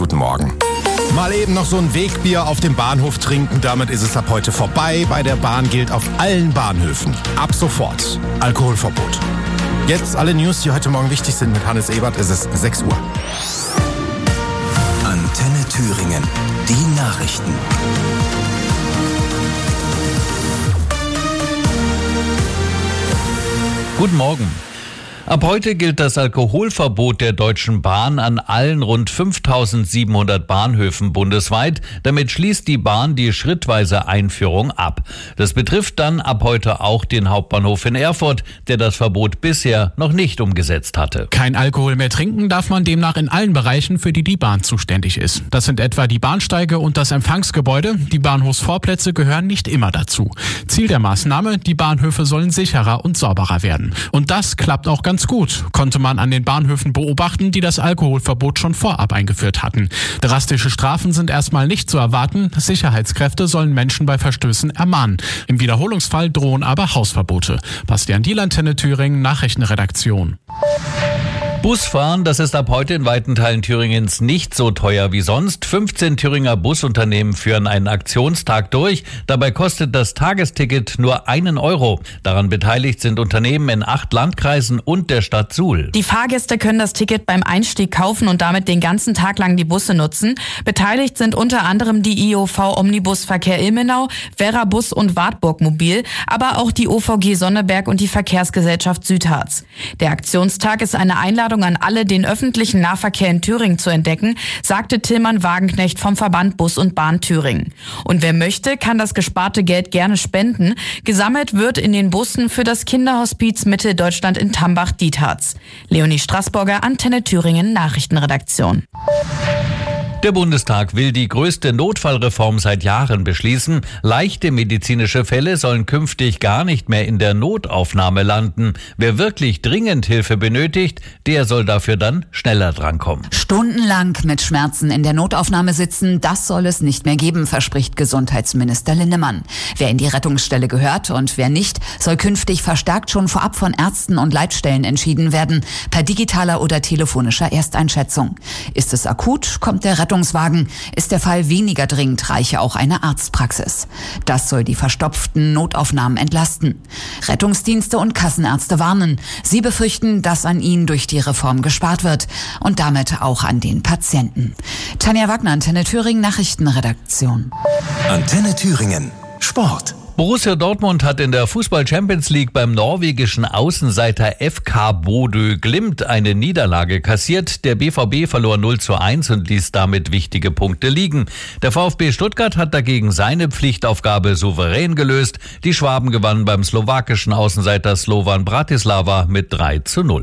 guten Morgen. Mal eben noch so ein Wegbier auf dem Bahnhof trinken, damit ist es ab heute vorbei. Bei der Bahn gilt auf allen Bahnhöfen ab sofort Alkoholverbot. Jetzt alle News, die heute Morgen wichtig sind mit Hannes Ebert, ist es 6 Uhr. Antenne Thüringen, die Nachrichten. Guten Morgen. Ab heute gilt das Alkoholverbot der Deutschen Bahn an allen rund 5.700 Bahnhöfen bundesweit. Damit schließt die Bahn die schrittweise Einführung ab. Das betrifft dann ab heute auch den Hauptbahnhof in Erfurt, der das Verbot bisher noch nicht umgesetzt hatte. Kein Alkohol mehr trinken darf man demnach in allen Bereichen, für die die Bahn zuständig ist. Das sind etwa die Bahnsteige und das Empfangsgebäude. Die Bahnhofsvorplätze gehören nicht immer dazu. Ziel der Maßnahme: die Bahnhöfe sollen sicherer und sauberer werden. Und das klappt auch ganz gut, konnte man an den Bahnhöfen beobachten, die das Alkoholverbot schon vorab eingeführt hatten. Drastische Strafen sind erstmal nicht zu erwarten. Sicherheitskräfte sollen Menschen bei Verstößen ermahnen. Im Wiederholungsfall drohen aber Hausverbote. Bastian Diel, Antenne Thüringen, Nachrichtenredaktion. Busfahren, das ist ab heute in weiten Teilen Thüringens nicht so teuer wie sonst. 15 Thüringer Busunternehmen führen einen Aktionstag durch. Dabei kostet das Tagesticket nur 1 Euro. Daran beteiligt sind Unternehmen in 8 Landkreisen und der Stadt Suhl. Die Fahrgäste können das Ticket beim Einstieg kaufen und damit den ganzen Tag lang die Busse nutzen. Beteiligt sind unter anderem die IOV Omnibusverkehr Ilmenau, Werra Bus und Wartburg Mobil, aber auch die OVG Sonneberg und die Verkehrsgesellschaft Südharz. Der Aktionstag ist eine Einladung an alle, den öffentlichen Nahverkehr in Thüringen zu entdecken, sagte Tillmann Wagenknecht vom Verband Bus und Bahn Thüringen. Und wer möchte, kann das gesparte Geld gerne spenden. Gesammelt wird in den Bussen für das Kinderhospiz Mitteldeutschland in Tambach-Dietharz. Leonie Straßburger, Antenne Thüringen, Nachrichtenredaktion. Der Bundestag will die größte Notfallreform seit Jahren beschließen. Leichte medizinische Fälle sollen künftig gar nicht mehr in der Notaufnahme landen. Wer wirklich dringend Hilfe benötigt, der soll dafür dann schneller drankommen. Stundenlang mit Schmerzen in der Notaufnahme sitzen, das soll es nicht mehr geben, verspricht Gesundheitsminister Linnemann. Wer in die Rettungsstelle gehört und wer nicht, soll künftig verstärkt schon vorab von Ärzten und Leitstellen entschieden werden, per digitaler oder telefonischer Ersteinschätzung. Ist es akut, kommt der Rettungswagen. Ist der Fall weniger dringend, reiche auch eine Arztpraxis. Das soll die verstopften Notaufnahmen entlasten. Rettungsdienste und Kassenärzte warnen. Sie befürchten, dass an ihnen durch die Reform gespart wird und damit auch an den Patienten. Tanja Wagner, Antenne Thüringen, Nachrichtenredaktion. Antenne Thüringen, Sport. Borussia Dortmund hat in der Fußball-Champions League beim norwegischen Außenseiter FK Bodø Glimt eine Niederlage kassiert. Der BVB verlor 0:1 und ließ damit wichtige Punkte liegen. Der VfB Stuttgart hat dagegen seine Pflichtaufgabe souverän gelöst. Die Schwaben gewannen beim slowakischen Außenseiter Slovan Bratislava mit 3:0.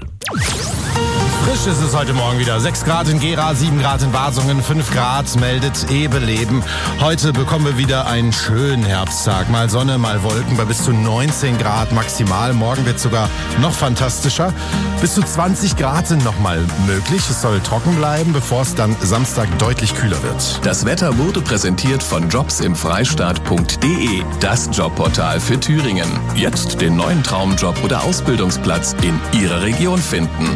Frisch ist es heute Morgen wieder. 6 Grad in Gera, 7 Grad in Wasungen, 5 Grad meldet Ebeleben. Heute bekommen wir wieder einen schönen Herbsttag. Mal Sonne, mal Wolken bei bis zu 19 Grad maximal. Morgen wird sogar noch fantastischer. Bis zu 20 Grad sind noch mal möglich. Es soll trocken bleiben, bevor es dann Samstag deutlich kühler wird. Das Wetter wurde präsentiert von jobsimfreistaat.de, das Jobportal für Thüringen. Jetzt den neuen Traumjob oder Ausbildungsplatz in Ihrer Region finden.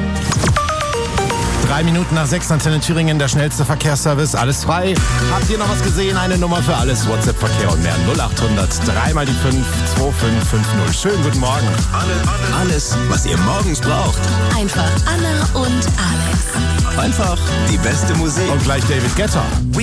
3 Minuten nach 6, Antenne Thüringen, der schnellste Verkehrsservice, alles frei. Habt ihr noch was gesehen? Eine Nummer für alles, WhatsApp-Verkehr und mehr. 0800 3 mal die 5 2550. Schönen guten Morgen. Alles, was ihr morgens braucht. Einfach Anna und Alex. Einfach die beste Musik. Und gleich David Guetta.